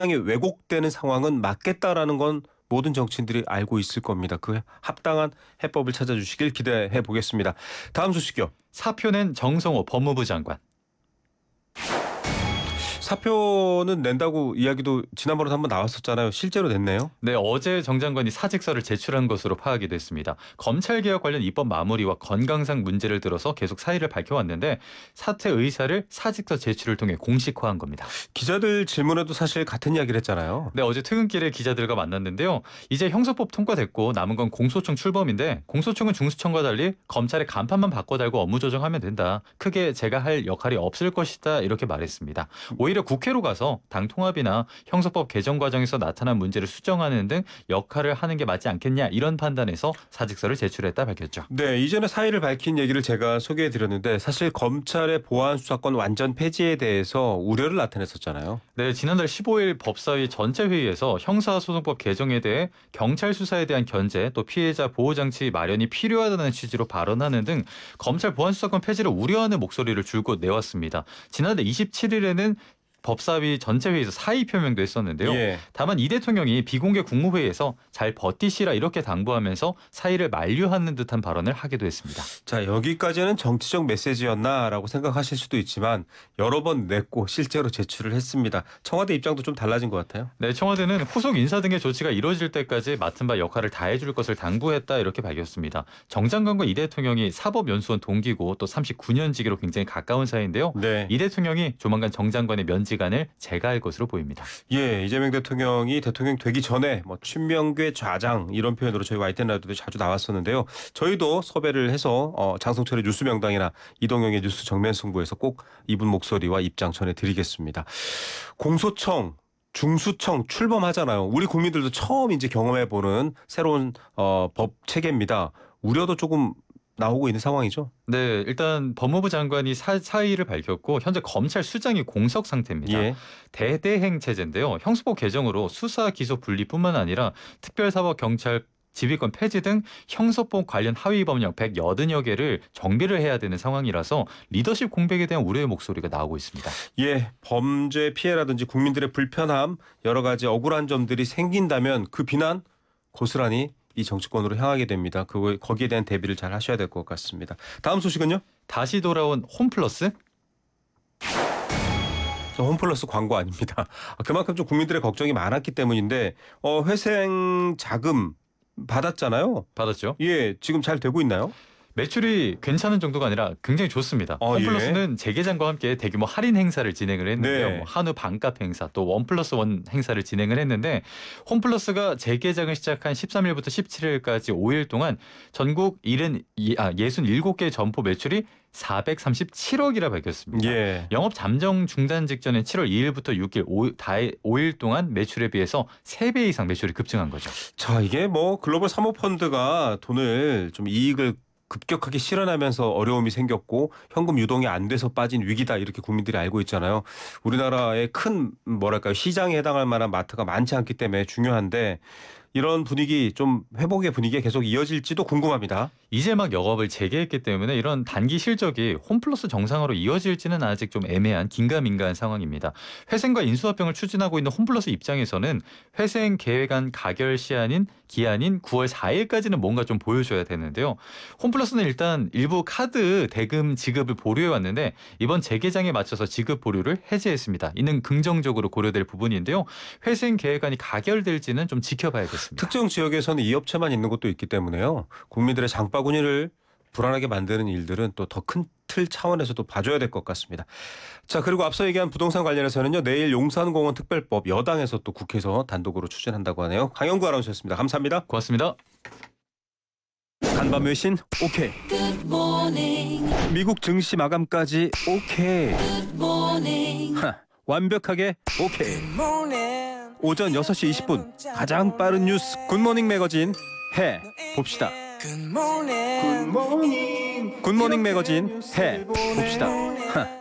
이 왜곡되는 상황은 막겠다라는 건 모든 정치인들이 알고 있을 겁니다. 그 합당한 해법을 찾아주시길 기대해 보겠습니다. 다음 소식이요. 사표낸 정성호 법무부 장관. 사표는 낸다고 이야기도 지난번에도 한번 나왔었잖아요. 실제로 냈네요. 네, 어제 정 장관이 사직서를 제출한 것으로 파악이 됐습니다. 검찰개혁 관련 입법 마무리와 건강상 문제를 들어서 계속 사의를 밝혀왔는데 사퇴 의사를 사직서 제출을 통해 공식화한 겁니다. 기자들 질문에도 사실 같은 이야기를 했잖아요. 네, 어제 퇴근길에 기자들과 만났는데요. 이제 형사법 통과됐고 남은 건 공소청 출범인데 공소청은 중수청과 달리 검찰의 간판만 바꿔달고 업무 조정하면 된다. 크게 제가 할 역할이 없을 것이다. 이렇게 말했습니다. 오히려 국회로 가서 당 통합이나 형사법 개정 과정에서 나타난 문제를 수정하는 등 역할을 하는 게 맞지 않겠냐 이런 판단에서 사직서를 제출했다 밝혔죠. 네, 이전에 사의를 밝힌 얘기를 제가 소개해 드렸는데 사실 검찰의 보안 수사권 완전 폐지에 대해서 우려를 나타냈었잖아요. 네, 지난달 15일 법사위 전체 회의에서 형사소송법 개정에 대해 경찰 수사에 대한 견제 또 피해자 보호 장치 마련이 필요하다는 취지로 발언하는 등 검찰 보안 수사권 폐지를 우려하는 목소리를 줄곧 내왔습니다. 지난달 27일에는 법사위 전체 회의에서 사의 표명도 했었는데요. 예. 다만 이 대통령이 비공개 국무회의에서 잘 버티시라 이렇게 당부하면서 사의를 만류하는 듯한 발언을 하기도 했습니다. 자, 여기까지는 정치적 메시지였나라고 생각하실 수도 있지만 여러 번 냈고 실제로 제출을 했습니다. 청와대 입장도 좀 달라진 것 같아요. 네, 청와대는 후속 인사 등의 조치가 이루어질 때까지 맡은 바 역할을 다해줄 것을 당부했다 이렇게 밝혔습니다. 정 장관과 이 대통령이 사법연수원 동기고 또 39년지기로 굉장히 가까운 사이인데요. 네. 이 대통령이 조만간 정 장관의 면직안을 제거할 것으로 보입니다. 예, 이재명 대통령이 대통령 되기 전에 뭐 친명계 좌장 이런 표현으로 저희 YTN 라디오도 자주 나왔었는데요. 저희도 섭외를 해서 장성철의 뉴스 명당이나 이동영의 뉴스 정면 승부에서 꼭 이분 목소리와 입장 전해드리겠습니다. 공소청 중수청 출범하잖아요. 우리 국민들도 처음 이제 경험해보는 새로운 법 체계입니다. 우려도 조금 나오고 있는 상황이죠. 네, 일단 법무부 장관이 사의를 밝혔고 현재 검찰 수장이 공석 상태입니다. 예. 대대행 체제인데요. 형사법 개정으로 수사 기소 분리뿐만 아니라 특별사법 경찰 지휘권 폐지 등 형사법 관련 하위 법령 180여 개를 정비를 해야 되는 상황이라서 리더십 공백에 대한 우려의 목소리가 나오고 있습니다. 예, 범죄 피해라든지 국민들의 불편함 여러 가지 억울한 점들이 생긴다면 그 비난 고스란히 이 정치권으로 향하게 됩니다. 거기에 대한 대비를 잘 하셔야 될 것 같습니다. 다음 소식은요? 다시 돌아온 홈플러스? 홈플러스 광고 아닙니다. 그만큼 좀 국민들의 걱정이 많았기 때문인데 회생 자금 받았잖아요. 받았죠. 예, 지금 잘 되고 있나요? 매출이 괜찮은 정도가 아니라 굉장히 좋습니다. 홈플러스는 재개장과 함께 대규모 할인 행사를 진행을 했는데요. 네. 뭐 한우 반값 행사 또 원+1 행사를 진행을 했는데 홈플러스가 재개장을 시작한 13일부터 17일까지 5일 동안 전국 67개 점포 매출이 437억이라 밝혔습니다. 예. 영업 잠정 중단 직전인 7월 2일부터 6일 5일 동안 매출에 비해서 3배 이상 매출이 급증한 거죠. 자, 이게 뭐 글로벌 사모펀드가 돈을 좀 이익을 급격하게 실현하면서 어려움이 생겼고 현금 유동이 안 돼서 빠진 위기다 이렇게 국민들이 알고 있잖아요. 우리나라의 큰 뭐랄까요 시장에 해당할 만한 마트가 많지 않기 때문에 중요한데 이런 분위기 좀 회복의 분위기가 계속 이어질지도 궁금합니다. 이제 막 영업을 재개했기 때문에 이런 단기 실적이 홈플러스 정상으로 이어질지는 아직 좀 애매한 긴가민가한 상황입니다. 회생과 인수합병을 추진하고 있는 홈플러스 입장에서는 회생 계획안 가결 기한인 9월 4일까지는 뭔가 좀 보여줘야 되는데요. 홈플러스는 일단 일부 카드 대금 지급을 보류해 왔는데 이번 재개장에 맞춰서 지급 보류를 해제했습니다. 이는 긍정적으로 고려될 부분인데요. 회생 계획안이 가결될지는 좀 지켜봐야겠습니다. 특정 지역에서는 이 업체만 있는 곳도 있기 때문에요. 국민들의 장바구니를 불안하게 만드는 일들은 또 더 큰 틀 차원에서도 봐줘야 될 것 같습니다. 자, 그리고 앞서 얘기한 부동산 관련해서는요. 내일 용산공원 특별법 여당에서 또 국회에서 단독으로 추진한다고 하네요. 강영구 아나운서였습니다. 감사합니다. 고맙습니다. 간밤 외신 오케이. 미국 증시 마감까지 오케이. 완벽하게 오케이. 오전 6시 20분 가장 빠른 뉴스 굿모닝 매거진 해 봅시다. 굿모닝 매거진 해 봅시다.